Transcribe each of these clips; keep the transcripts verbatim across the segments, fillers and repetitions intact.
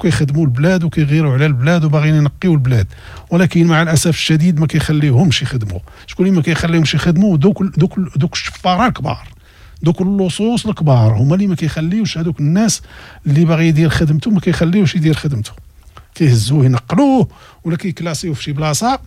وكيخدموا البلاد وكيغيروا على البلاد وباغيين ينقيو البلاد، ولكن مع الاسف الشديد ما كيخليوهمش يخدموا. شكون اللي ما كيخليهمش يخدموا؟ دوك دوك دوك الشفاره الكبار، دوك اللصوص الكبار هما اللي ما كيخليوش هذوك الناس اللي باغي يدير خدمته ما كيخليوش يدير خدمته، كيهزوه ينقلوه ولا كيكلاسيوه في شي بلاصه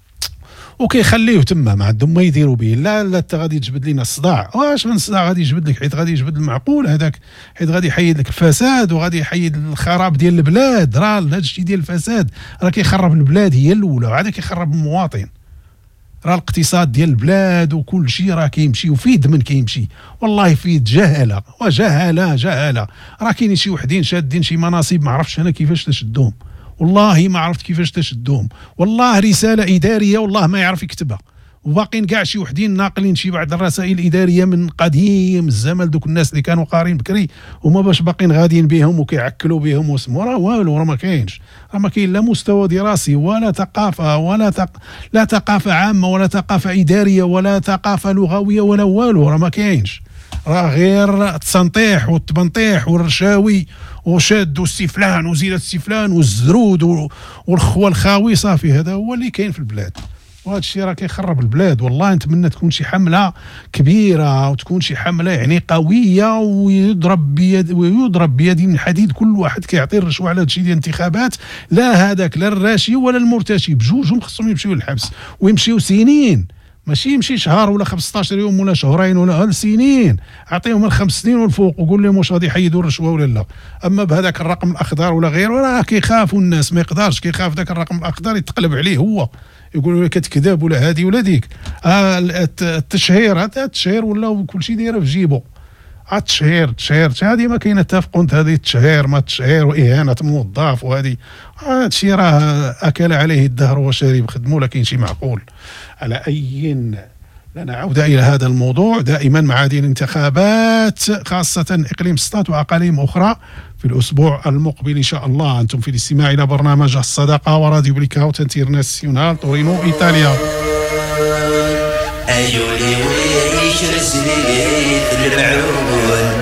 وكيخليوه تما ما عندهم ما يديروا به. لا لا انت غادي تجبد لنا الصداع، واش من الصداع غادي يجبد لك؟ حيت غادي يجبد المعقول هذاك، حيت غادي يحيد لك الفساد وغادي يحيد الخراب ديال البلاد. راه هذا الشيء ديال الفساد راه كيخرب البلاد هي الاولى، وعاد كيخرب المواطن. راه الاقتصاد ديال البلاد وكل شيء راه كيمشي وفيه من كيمشي، والله فيه جهله وجهله جهله. راه كاينين شي وحدين شادين شي مناصب ما عرفتش انا كيفاش تشدهم، والله ما عرفت كيفاش تشدهم، والله رساله اداريه والله ما يعرف يكتبها، وباقيين كاع شي وحدين ناقلين شي بعض الرسائل الاداريه من قديم الزمن. دوك الناس اللي كانوا قارين بكري هما باش باقيين غاديين بهم وكيعكلوا بهم واسمو، راه والو، راه ما كاينش، راه ما كاين لا مستوى دراسي ولا ثقافه ولا تق... لا ثقافه عامه ولا ثقافه اداريه ولا ثقافه لغويه ولا والو، راه ما كاينش. راه غير التسنطيح والتبنطيح والرشاوي وشاد والسفلان وزينة السفلان والزرود والخوى الخاوي، صافي هذا هو اللي كاين في البلاد. وهذا الشيء راه كيخرب البلاد. والله نتمنى تكون شي حمله كبيره وتكون شي حمله يعني قويه ويضرب بيد ويضرب بيد من حديد، كل واحد كيعطي الرشوه على هذا الشيء ديال الانتخابات. لا هذاك لا الراشي ولا المرتشي، بجوجهم خصهم يمشيو للحبس ويمشيو سنين، ماشي يمشي شهر ولا خمسطاش يوم ولا شهرين ولا سنين. اعطيهم من خمس سنين والفوق وقول لهم واش غادي يحيدوا الرشوه ولا لا. اما بهذاك الرقم الاخضر ولا غيره راه كيخافوا الناس، ما يقدرش، كيخاف ذاك الرقم الاخضر يتقلب عليه هو، يقولوا لك كتكذب ولا هذه ولا ديك. آه التشهير هذا التشهير ولا كل شيء دايره في جيبه. التشهير التشهير هذه ما كاينه تفقون، هذه التشهير ما التشهير واهانه موظف، وهذه هذا الشيء راه اكل عليه الدهر وشرب خدمه، لكن شيء معقول. على اي لنا عوده الى هذا الموضوع دائما مع هذه الانتخابات، خاصه اقليم سطات واقاليم اخرى في الاسبوع المقبل ان شاء الله. انتم في الاستماع الى برنامج الصداقه وراديو بليكاوت انترناسيونال تورينو ايطاليا. ايولي ويش رسلي المعون